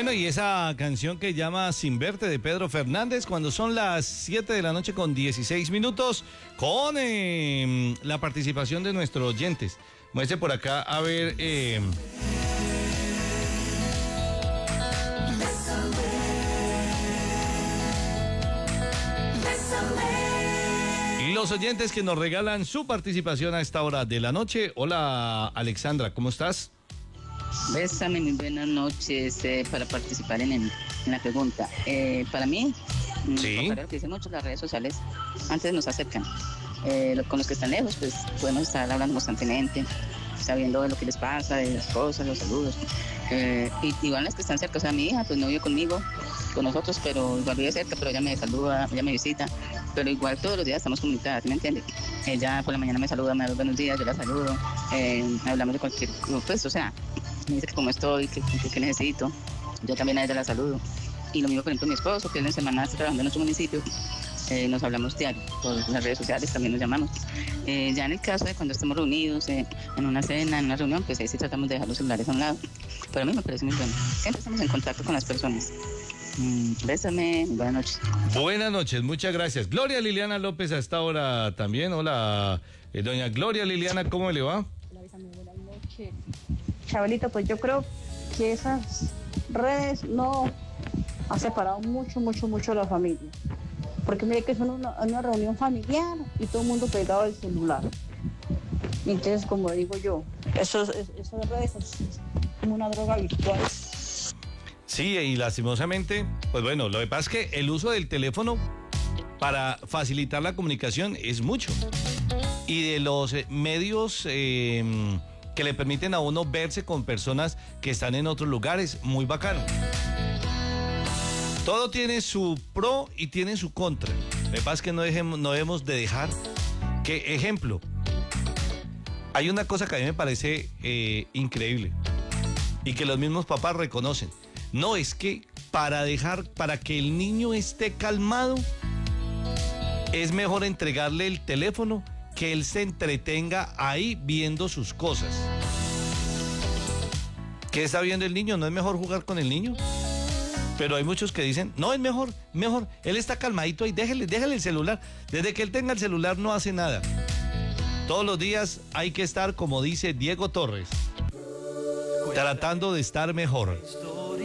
Bueno, y esa canción que llama Sin Verte de Pedro Fernández, cuando son las 7 de la noche con 16 minutos, con la participación de nuestros oyentes. Muestre por acá, a ver... los oyentes que nos regalan su participación a esta hora de la noche. Hola, Alexandra, ¿cómo estás? Bésame, muy buenas noches, para participar en la pregunta. Para mí, sí, lo que dicen mucho las redes sociales, antes nos acercan. Con los que están lejos, pues podemos estar hablando constantemente, sabiendo de lo que les pasa, de las cosas, los saludos. Y igual las que están cerca, o sea, mi hija pues no vive conmigo, con nosotros, pero igual vive cerca, pero ella me saluda, ella me visita, pero igual todos los días estamos comunicadas, ¿me entiendes? Ella por la mañana me saluda, me da los buenos días, yo la saludo, hablamos de cualquier, pues, o sea, me dice que cómo estoy, que necesito, yo también a ella la saludo. Y lo mismo, por ejemplo, mi esposo, que él en semana está trabajando en nuestro municipio, nos hablamos diario, por las redes sociales también nos llamamos. Ya en el caso de cuando estamos reunidos, en una cena, en una reunión, pues ahí sí tratamos de dejar los celulares a un lado. Pero a mí me parece muy bueno. Siempre estamos en contacto con las personas. Bésame, buenas noches. Buenas noches, muchas gracias. Gloria Liliana López a esta hora también. Hola, doña Gloria Liliana, ¿cómo le va? Hola, bésame, buenas noches. Chabelito, pues yo creo que esas redes no han separado mucho a la familia. Porque mire que es una reunión familiar y todo el mundo pegado al celular. Y entonces, como digo yo, esas redes es como una droga virtual. Sí, y lastimosamente, pues bueno, lo que pasa es que el uso del teléfono para facilitar la comunicación es mucho. Y de los medios que le permiten a uno verse con personas que están en otros lugares, muy bacano. Todo tiene su pro y tiene su contra. Lo que pasa es que no debemos de dejar que, ejemplo, hay una cosa que a mí me parece increíble y que los mismos papás reconocen. No, es que para que el niño esté calmado, es mejor entregarle el teléfono, que él se entretenga ahí viendo sus cosas. ¿Qué está viendo el niño? ¿No es mejor jugar con el niño? Pero hay muchos que dicen, no, es mejor, él está calmadito ahí, déjale el celular. Desde que él tenga el celular no hace nada. Todos los días hay que estar, como dice Diego Torres, tratando de estar mejor.